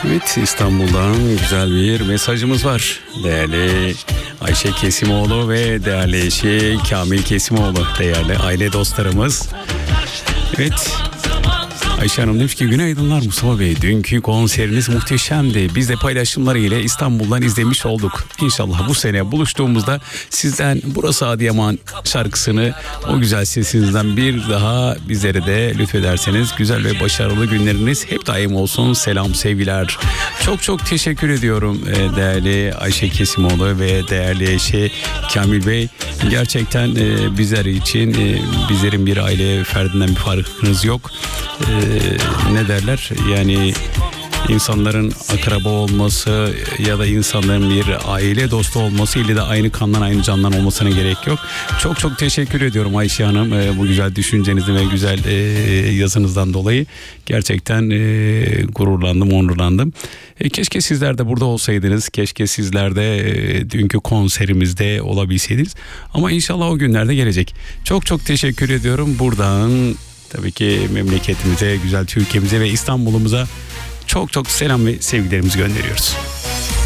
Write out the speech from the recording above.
Evet, İstanbul'dan güzel bir mesajımız var. Değerli Ayşe Kesimoğlu ve değerli eşi Kamil Kesimoğlu, değerli aile dostlarımız. Evet, Ayşe Hanım demiş ki günaydınlar Mustafa Bey. Dünkü konseriniz muhteşemdi. Biz de paylaşımları ile İstanbul'dan izlemiş olduk. İnşallah bu sene buluştuğumuzda sizden Burası Adıyaman şarkısını o güzel sesinizden bir daha bizlere de lütfederseniz, güzel ve başarılı günleriniz hep daim olsun. Selam, sevgiler. Çok teşekkür ediyorum değerli Ayşe Kesimoğlu ve değerli eşi Kamil Bey. Gerçekten bizler için bizlerin bir aile ferdinden bir farkınız yok. Ne derler yani, insanların akraba olması ya da insanların bir aile dostu olması ile de aynı kandan aynı candan olmasına gerek yok. Çok teşekkür ediyorum Ayşe Hanım bu güzel düşüncenizden ve güzel yazınızdan dolayı. Gerçekten gururlandım, onurlandım. Keşke sizler de burada olsaydınız. Keşke sizler de dünkü konserimizde olabilseydiniz. Ama inşallah o günlerde gelecek. Çok teşekkür ediyorum. Buradan tabii ki memleketimize, güzel Türkiye'mize ve İstanbul'umuza çok selam ve sevgilerimizi gönderiyoruz.